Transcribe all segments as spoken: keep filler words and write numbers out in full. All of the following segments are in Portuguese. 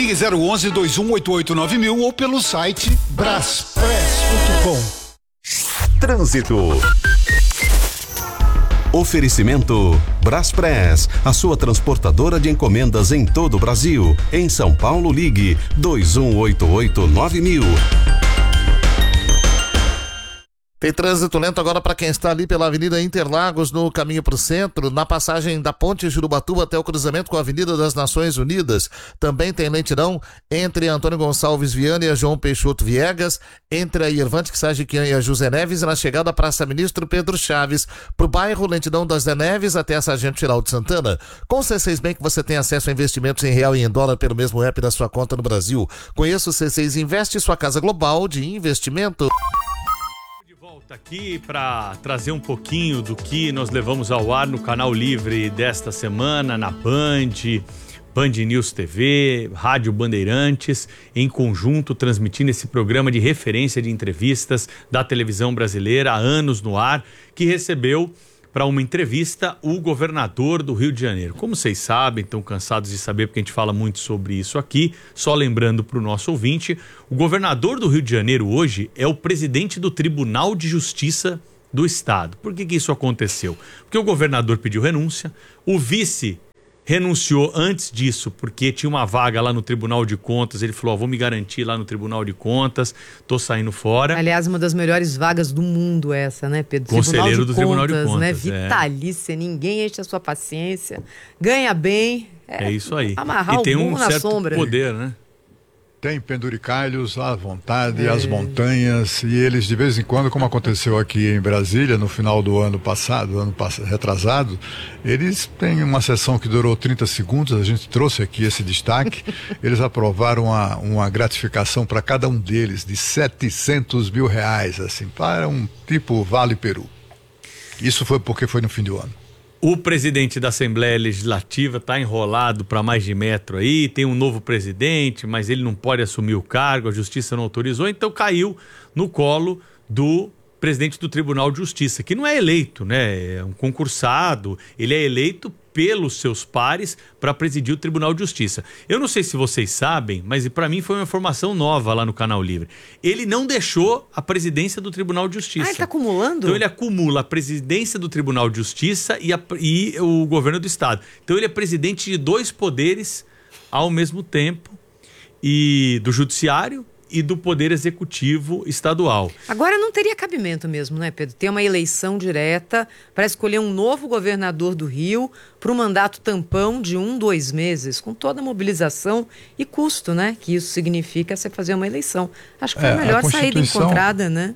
Ligue zero onze, dois um oito oito, nove mil ou pelo site braspress ponto com. Trânsito. Oferecimento Braspress, a sua transportadora de encomendas em todo o Brasil. Em São Paulo, ligue dois um oito oito, nove mil. Tem trânsito lento agora para quem está ali pela Avenida Interlagos, no caminho para o centro, na passagem da Ponte Jurubatuba até o cruzamento com a Avenida das Nações Unidas. Também tem lentidão entre Antônio Gonçalves Viana e a João Peixoto Viegas, entre a Irvante Quissagiquian e a José Neves, na chegada à Praça Ministro Pedro Chaves. Para o bairro, lentidão das Zé Neves até a Sargento Giraldo Santana. Com o C seis Bank você tem acesso a investimentos em real e em dólar pelo mesmo app da sua conta no Brasil. Conheça o C seis Investe, sua casa global de investimento. Aqui para trazer um pouquinho do que nós levamos ao ar no Canal Livre desta semana, na Band, Band News T V, Rádio Bandeirantes, em conjunto transmitindo esse programa de referência de entrevistas da televisão brasileira, há anos no ar, que recebeu para uma entrevista o governador do Rio de Janeiro. Como vocês sabem, estão cansados de saber porque a gente fala muito sobre isso aqui, só lembrando para o nosso ouvinte, o governador do Rio de Janeiro hoje é o presidente do Tribunal de Justiça do Estado. Por que que isso aconteceu? Porque o governador pediu renúncia, o vice renunciou antes disso, porque tinha uma vaga lá no Tribunal de Contas, ele falou, ó, vou me garantir lá no Tribunal de Contas, tô saindo fora. Aliás, uma das melhores vagas do mundo essa, né, Pedro? Conselheiro do Tribunal de Contas, né? é. Vitalícia, ninguém enche a sua paciência, ganha bem. É, é isso aí. Amarrar e o tem um burro na certo sombra. poder, né? Tem penduricalhos à vontade, É. as montanhas, e eles de vez em quando, como aconteceu aqui em Brasília, no final do ano passado, ano pass- retrasado, eles têm uma sessão que durou trinta segundos, a gente trouxe aqui esse destaque, eles aprovaram uma, uma gratificação para cada um deles de setecentos mil reais, assim, para um tipo Vale Peru. Isso foi porque foi no fim do ano. O presidente da Assembleia Legislativa está enrolado para mais de metro aí, tem um novo presidente, mas ele não pode assumir o cargo, a justiça não autorizou, então caiu no colo do presidente do Tribunal de Justiça, que não é eleito, né? É um concursado, ele é eleito pelos seus pares para presidir o Tribunal de Justiça. Eu não sei se vocês sabem, mas para mim foi uma informação nova lá no Canal Livre. Ele não deixou a presidência do Tribunal de Justiça. Ah, ele tá acumulando? Então ele acumula a presidência do Tribunal de Justiça e, a, e o governo do Estado. Então ele é presidente de dois poderes ao mesmo tempo, e do Judiciário e do Poder Executivo Estadual. Agora não teria cabimento mesmo, né, Pedro? Ter uma eleição direta para escolher um novo governador do Rio para um mandato tampão de um, dois meses, com toda a mobilização e custo, né? Que isso significa você fazer uma eleição. Acho que foi É, a melhor a saída encontrada, né?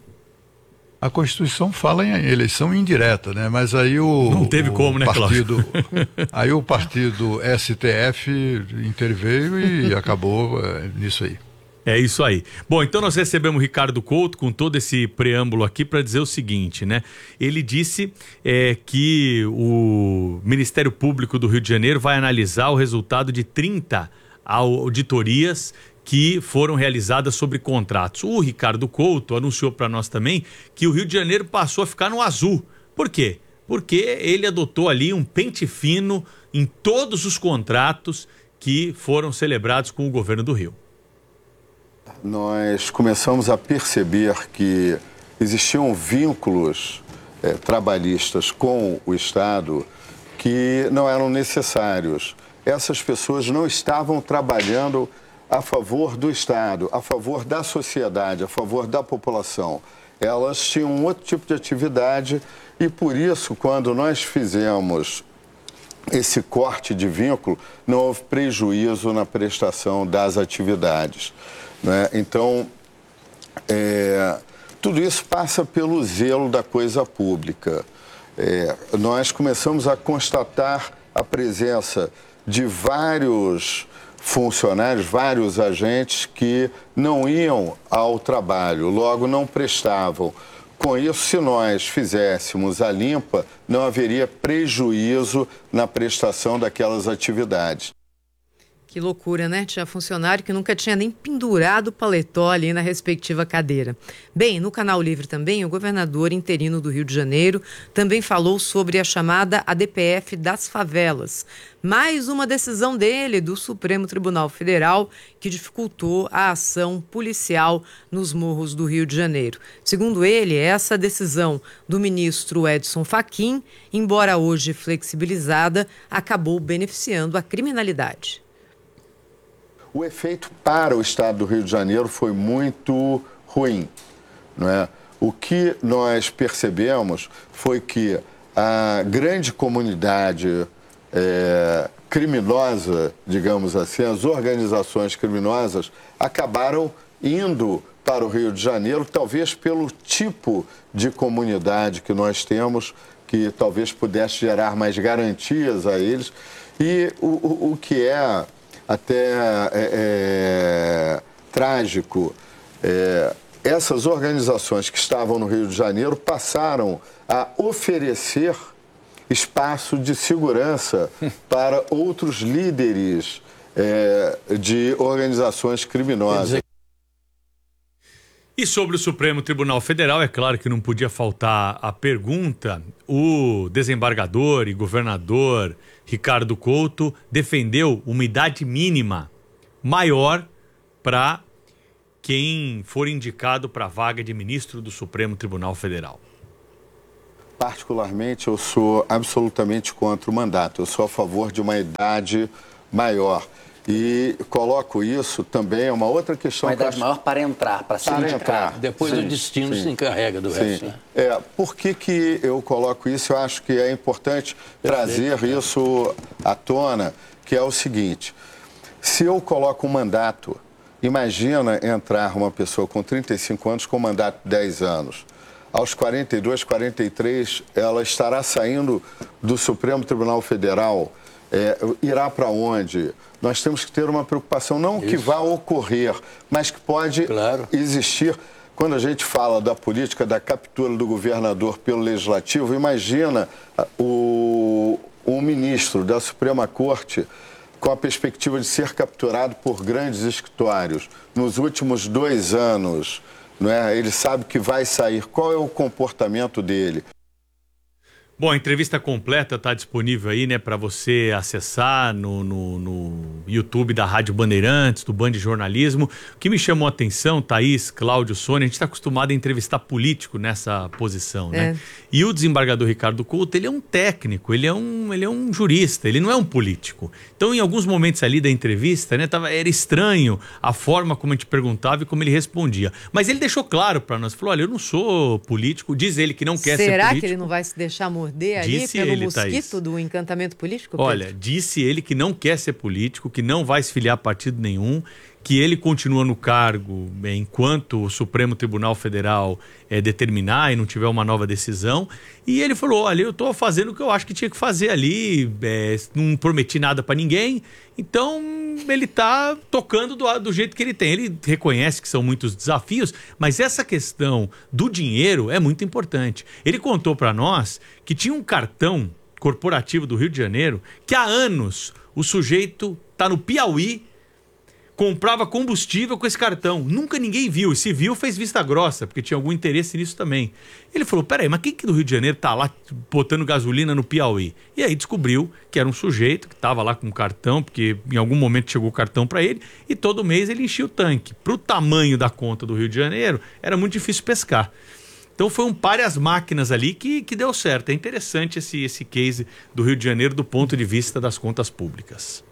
A Constituição fala em eleição indireta, né? Mas aí o Não teve o como, né, partido, aí o partido S T F interveio e acabou é, nisso aí. É isso aí. Bom, então nós recebemos o Ricardo Couto com todo esse preâmbulo aqui para dizer o seguinte, né? Ele disse é, que o Ministério Público do Rio de Janeiro vai analisar o resultado de trinta auditorias que foram realizadas sobre contratos. O Ricardo Couto anunciou para nós também que o Rio de Janeiro passou a ficar no azul. Por quê? Porque ele adotou ali um pente fino em todos os contratos que foram celebrados com o governo do Rio. Nós começamos a perceber que existiam vínculos é, trabalhistas com o Estado que não eram necessários. Essas pessoas não estavam trabalhando a favor do Estado, a favor da sociedade, a favor da população. Elas tinham um outro tipo de atividade e, por isso, quando nós fizemos esse corte de vínculo, não houve prejuízo na prestação das atividades. Né? Então, é, tudo isso passa pelo zelo da coisa pública. É, nós começamos a constatar a presença de vários funcionários, vários agentes que não iam ao trabalho, logo não prestavam. Com isso, se nós fizéssemos a limpa, não haveria prejuízo na prestação daquelas atividades. Que loucura, né? Tinha funcionário que nunca tinha nem pendurado o paletó ali na respectiva cadeira. Bem, no Canal Livre também, o governador interino do Rio de Janeiro também falou sobre a chamada A D P F das favelas. Mais uma decisão dele, do Supremo Tribunal Federal, que dificultou a ação policial nos morros do Rio de Janeiro. Segundo ele, essa decisão do ministro Edson Fachin, embora hoje flexibilizada, acabou beneficiando a criminalidade. O efeito para o estado do Rio de Janeiro foi muito ruim, não é? O que nós percebemos foi que a grande comunidade é, criminosa, digamos assim, as organizações criminosas acabaram indo para o Rio de Janeiro, talvez pelo tipo de comunidade que nós temos, que talvez pudesse gerar mais garantias a eles. E o, o, o que é até é, é, trágico, é, essas organizações que estavam no Rio de Janeiro passaram a oferecer espaço de segurança para outros líderes é, de organizações criminosas. E sobre o Supremo Tribunal Federal, é claro que não podia faltar a pergunta. O desembargador e governador Ricardo Couto defendeu uma idade mínima maior para quem for indicado para a vaga de ministro do Supremo Tribunal Federal. Particularmente, eu sou absolutamente contra o mandato. Eu sou a favor de uma idade maior. E coloco isso também, é uma outra questão... Uma idade acho... maior para entrar, para ser indicado. Depois sim, o destino sim. se encarrega do sim. resto. Né? É, por que que eu coloco isso? Eu acho que é importante trazer Perfeito. isso à tona, que é o seguinte: se eu coloco um mandato, imagina entrar uma pessoa com trinta e cinco anos com mandato de dez anos. Aos quarenta e dois, quarenta e três, ela estará saindo do Supremo Tribunal Federal. É, irá para onde? Nós temos que ter uma preocupação, não Isso. que vá ocorrer, mas que pode claro. existir. Quando a gente fala da política da captura do governador pelo Legislativo, imagina o, o ministro da Suprema Corte com a perspectiva de ser capturado por grandes escritórios. Nos últimos dois anos, não é? Ele sabe que vai sair. Qual é o comportamento dele? Bom, a entrevista completa está disponível aí, né, para você acessar no, no, no YouTube da Rádio Bandeirantes, do Band Jornalismo. O que me chamou a atenção, Thaís, Cláudio, Sônia, a gente está acostumado a entrevistar político nessa posição, né? É. E o desembargador Ricardo Couto, ele é um técnico, ele é um, ele é um jurista, ele não é um político. Então, em alguns momentos ali da entrevista, né, tava, era estranho a forma como a gente perguntava e como ele respondia. Mas ele deixou claro para nós, falou, olha, eu não sou político, diz ele que não quer Será ser político. Será que ele não vai se deixar morrer? Ali disse pelo ele, mosquito Thaís. do encantamento político? Pedro? Olha, disse ele que não quer ser político, que não vai se filiar a partido nenhum, que ele continua no cargo é, enquanto o Supremo Tribunal Federal é, determinar e não tiver uma nova decisão. E ele falou, olha, eu estou fazendo o que eu acho que tinha que fazer ali, é, não prometi nada para ninguém, então ele está tocando do, do jeito que ele tem. Ele reconhece que são muitos desafios, mas essa questão do dinheiro é muito importante. Ele contou para nós que tinha um cartão corporativo do Rio de Janeiro que há anos o sujeito está no Piauí, comprava combustível com esse cartão. Nunca ninguém viu. E se viu, fez vista grossa, porque tinha algum interesse nisso também. Ele falou, peraí, mas quem que do Rio de Janeiro tá lá botando gasolina no Piauí? E aí descobriu que era um sujeito que estava lá com um cartão, porque em algum momento chegou o cartão para ele, e todo mês ele enchia o tanque. Para o tamanho da conta do Rio de Janeiro, era muito difícil pescar. Então foi um pare as máquinas ali que, que deu certo. É interessante esse, esse case do Rio de Janeiro do ponto de vista das contas públicas.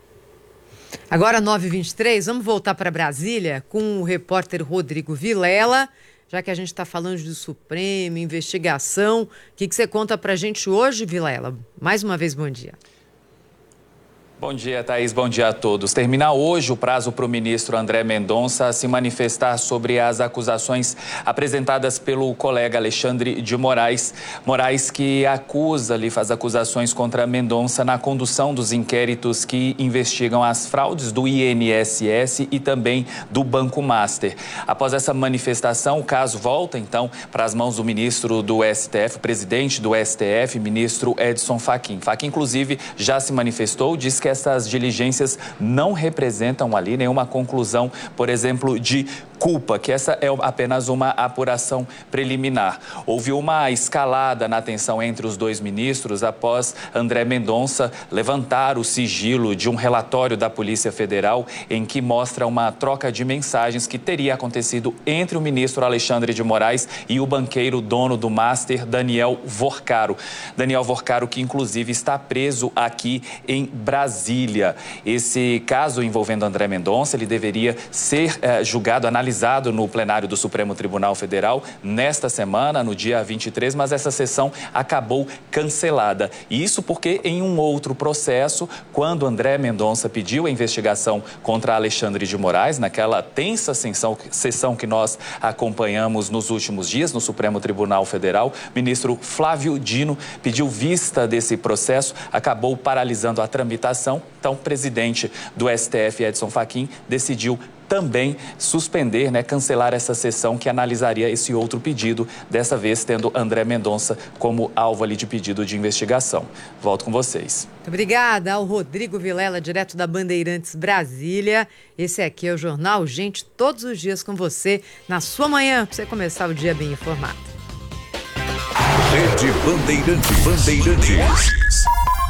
Agora nove e vinte e três, vamos voltar para Brasília com o repórter Rodrigo Vilela, já que a gente está falando do Supremo, investigação. O que, que você conta para a gente hoje, Vilela? Mais uma vez, bom dia. Bom dia, Thaís. Bom dia a todos. Termina hoje o prazo para o ministro André Mendonça se manifestar sobre as acusações apresentadas pelo colega Alexandre de Moraes. Moraes que acusa, ali faz acusações contra Mendonça na condução dos inquéritos que investigam as fraudes do I N S S e também do Banco Master. Após essa manifestação, o caso volta, então, para as mãos do ministro do S T F, o presidente do S T F, ministro Edson Fachin. Fachin, inclusive, já se manifestou, disse que essas diligências não representam ali nenhuma conclusão, por exemplo, de culpa, que essa é apenas uma apuração preliminar. Houve uma escalada na tensão entre os dois ministros após André Mendonça levantar o sigilo de um relatório da Polícia Federal em que mostra uma troca de mensagens que teria acontecido entre o ministro Alexandre de Moraes e o banqueiro dono do Master, Daniel Vorcaro. Daniel Vorcaro, que inclusive está preso aqui em Brasília. Esse caso envolvendo André Mendonça, ele deveria ser eh, julgado, analisado no plenário do Supremo Tribunal Federal nesta semana, no dia vinte e três, mas essa sessão acabou cancelada. E isso porque em um outro processo, quando André Mendonça pediu a investigação contra Alexandre de Moraes, naquela tensa sessão, sessão que nós acompanhamos nos últimos dias no Supremo Tribunal Federal, o ministro Flávio Dino pediu vista desse processo, acabou paralisando a tramitação. Então, o presidente do S T F, Edson Fachin, decidiu também suspender, né, cancelar essa sessão que analisaria esse outro pedido, dessa vez tendo André Mendonça como alvo ali de pedido de investigação. Volto com vocês. Muito obrigada ao Rodrigo Vilela, direto da Bandeirantes Brasília. Esse aqui é o Jornal Gente, todos os dias com você, na sua manhã, para você começar o dia bem informado. Rede Bandeirantes. Bandeirantes.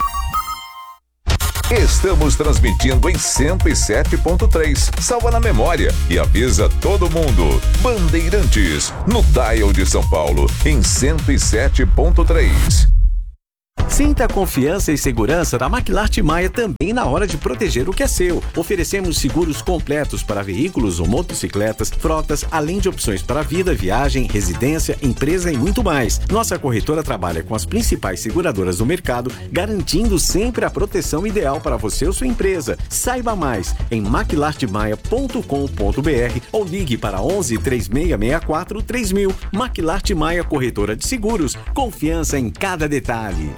Estamos transmitindo em cento e sete ponto três. Salva na memória e avisa todo mundo. Bandeirantes, no dial de São Paulo, em cento e sete ponto três. Sinta a confiança e segurança da Maquilarte Maia também na hora de proteger o que é seu. Oferecemos seguros completos para veículos ou motocicletas, frotas, além de opções para vida, viagem, residência, empresa e muito mais. Nossa corretora trabalha com as principais seguradoras do mercado, garantindo sempre a proteção ideal para você ou sua empresa. Saiba mais em maquilarte maia ponto com ponto b r ou ligue para onze, três seis seis quatro, três mil. Maquilarte Maia, corretora de seguros. Confiança em cada detalhe.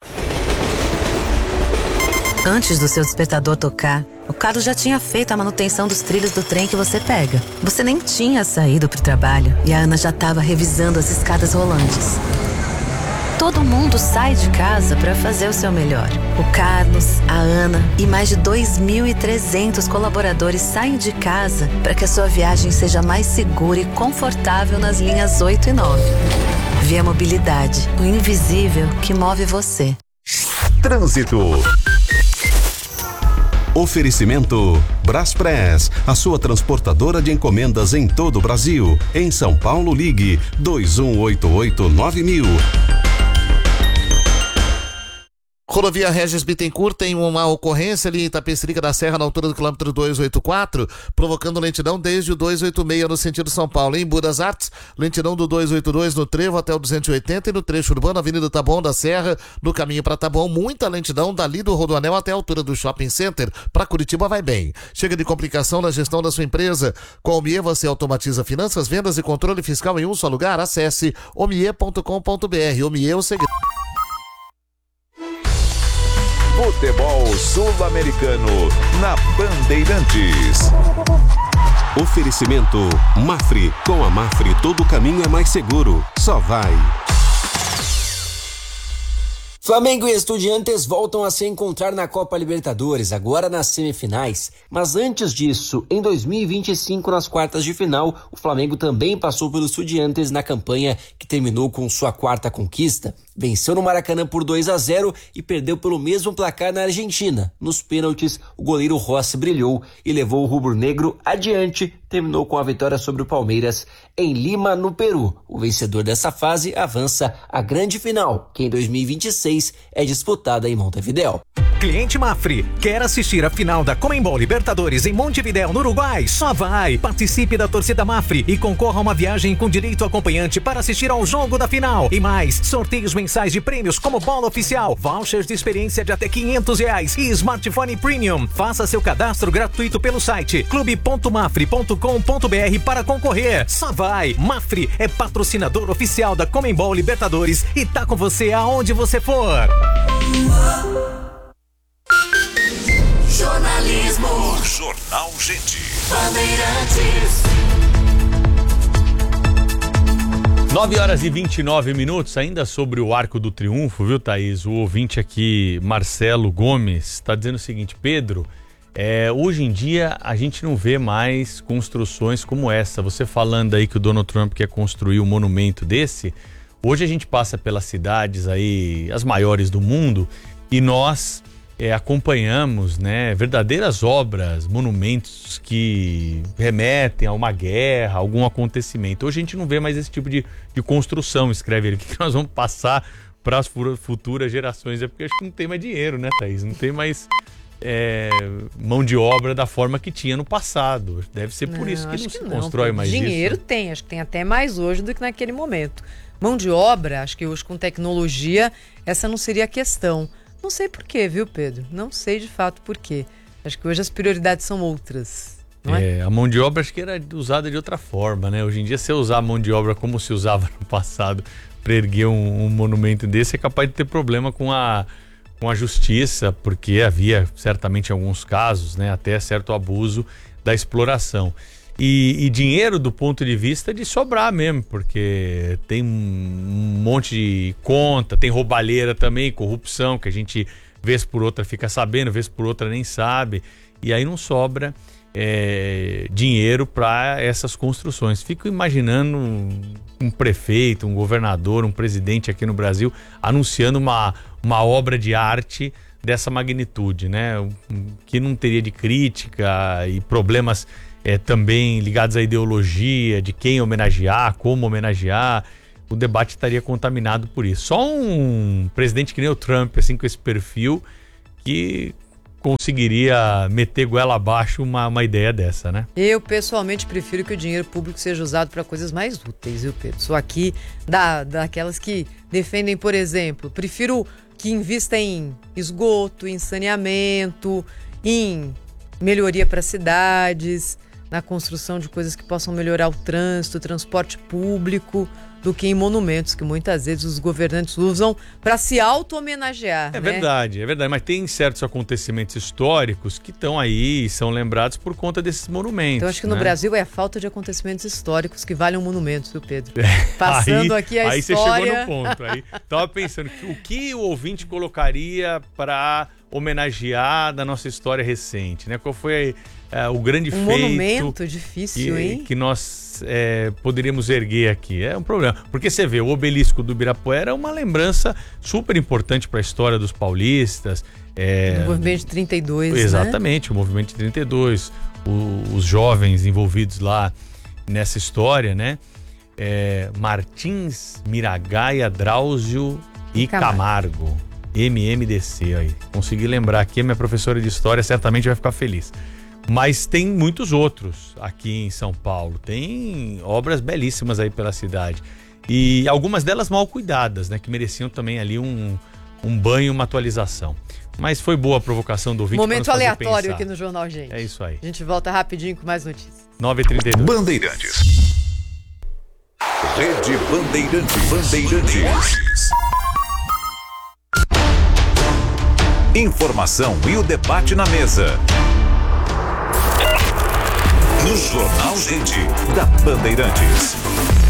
Antes do seu despertador tocar, o Carlos já tinha feito a manutenção dos trilhos do trem que você pega. Você nem tinha saído para o trabalho e a Ana já estava revisando as escadas rolantes. Todo mundo sai de casa para fazer o seu melhor. O Carlos, a Ana e mais de dois mil e trezentos colaboradores saem de casa para que a sua viagem seja mais segura e confortável nas linhas oito e nove. Via Mobilidade, o invisível que move você. Trânsito. Oferecimento Braspress, a sua transportadora de encomendas em todo o Brasil. Em São Paulo, ligue dois um oito oito nove mil. Rodovia Regis Bittencourt tem uma ocorrência ali em Itapecerica da Serra, na altura do quilômetro duzentos e oitenta e quatro, provocando lentidão desde o duzentos e oitenta e seis no sentido São Paulo. Em Budas Artes, lentidão do duzentos e oitenta e dois no trevo até o duzentos e oitenta e no trecho urbano, Avenida Taboão da Serra, no caminho para Taboão, muita lentidão dali do Rodoanel até a altura do Shopping Center. Para Curitiba vai bem. Chega de complicação na gestão da sua empresa. Com a Omie você automatiza finanças, vendas e controle fiscal em um só lugar. Acesse omie ponto com ponto b r. Omie, o segredo. Futebol Sul-Americano na Bandeirantes. Oferecimento Mafre. Com a Mafre todo caminho é mais seguro. Só vai. Flamengo e Estudiantes voltam a se encontrar na Copa Libertadores, agora nas semifinais. Mas antes disso, em dois mil e vinte e cinco, nas quartas de final, o Flamengo também passou pelos Estudiantes na campanha que terminou com sua quarta conquista. Venceu no Maracanã por dois a zero e perdeu pelo mesmo placar na Argentina. Nos pênaltis, o goleiro Rossi brilhou e levou o rubro-negro adiante. Terminou com a vitória sobre o Palmeiras em Lima, no Peru. O vencedor dessa fase avança à grande final, que em dois mil e vinte e seis é disputada em Montevidéu. Cliente Mafre, quer assistir a final da Conmebol Libertadores em Montevidéu, no Uruguai? Só vai! Participe da torcida Mafre e concorra a uma viagem com direito acompanhante para assistir ao jogo da final. E mais, sorteios mensais de prêmios como bola oficial, vouchers de experiência de até quinhentos reais e smartphone premium. Faça seu cadastro gratuito pelo site clube ponto mafre ponto com ponto b r para concorrer. Só vai! Mafre é patrocinador oficial da Conmebol Libertadores e tá com você aonde você for. Jornalismo. Jornal Gente. Bandeirantes. nove horas e vinte e nove minutos, ainda sobre o Arco do Triunfo, viu, Thaís? O ouvinte aqui, Marcelo Gomes, está dizendo o seguinte: Pedro, é, hoje em dia a gente não vê mais construções como essa. Você falando aí que o Donald Trump quer construir um monumento desse, hoje a gente passa pelas cidades aí, as maiores do mundo, e nós é, acompanhamos, né, verdadeiras obras, monumentos que remetem a uma guerra, a algum acontecimento. Hoje a gente não vê mais esse tipo de, de construção, escreve ele. O que nós vamos passar para as futuras gerações? É porque acho que não tem mais dinheiro, né, Thaís? Não tem mais é, mão de obra da forma que tinha no passado. Deve ser por não, isso que não que se não, constrói mais dinheiro isso. Dinheiro tem, acho que tem até mais hoje do que naquele momento. Mão de obra, acho que hoje com tecnologia, essa não seria a questão. Não sei por quê, viu, Pedro? Não sei de fato por quê. Acho que hoje as prioridades são outras, não é? É, a mão de obra acho que era usada de outra forma, né? Hoje em dia, se usar a mão de obra como se usava no passado para erguer um, um monumento desse, é capaz de ter problema com a, com a justiça, porque havia certamente alguns casos, né? Até certo abuso da exploração. E, e dinheiro do ponto de vista de sobrar mesmo, porque tem um monte de conta, tem roubalheira também, corrupção, que a gente vez por outra fica sabendo, vez por outra nem sabe, e aí não sobra é, dinheiro para essas construções. Fico imaginando um, um prefeito, um governador, um presidente aqui no Brasil anunciando uma, uma obra de arte dessa magnitude, né? Um, que não teria de crítica e problemas É, também ligados à ideologia, de quem homenagear, como homenagear. O debate estaria contaminado por isso. Só um presidente que nem o Trump, assim, com esse perfil, que conseguiria meter goela abaixo uma, uma ideia dessa, né? Eu, pessoalmente, prefiro que o dinheiro público seja usado para coisas mais úteis, viu, Pedro? Sou aqui da, daquelas que defendem, por exemplo, prefiro que invista em esgoto, em saneamento, em melhoria para cidades, na construção de coisas que possam melhorar o trânsito, o transporte público, do que em monumentos que muitas vezes os governantes usam para se auto-homenagear. É, né? verdade, é verdade, mas tem certos acontecimentos históricos que estão aí e são lembrados por conta desses monumentos. Então acho que né? no Brasil é a falta de acontecimentos históricos que valem monumentos, viu, Pedro? Passando aí, aqui a aí história... Aí você chegou no ponto, aí tava pensando, o que o ouvinte colocaria para homenagear da nossa história recente, né? Qual foi é, o grande um feito... monumento difícil, que, hein? Que nós é, poderíamos erguer aqui. É um problema. Porque você vê, o obelisco do Ibirapuera é uma lembrança super importante para a história dos paulistas. É, o movimento de trinta e dois, exatamente, né? O movimento de trinta e dois. O, os jovens envolvidos lá nessa história, né? É, Martins, Miragaia, Drauzio e Camargo. Camargo. M M D C aí. Consegui lembrar aqui, a minha professora de história certamente vai ficar feliz. Mas tem muitos outros aqui em São Paulo. Tem obras belíssimas aí pela cidade. E algumas delas mal cuidadas, né? Que mereciam também ali um, um banho, uma atualização. Mas foi boa a provocação do ouvinte. Momento aleatório aqui no Jornal Gente. É isso aí. A gente volta rapidinho com mais notícias. nove e trinta e dois. Bandeirantes. Rede Bandeirantes. Bandeirantes. Informação e o debate na mesa. No Jornal Gente, da Bandeirantes.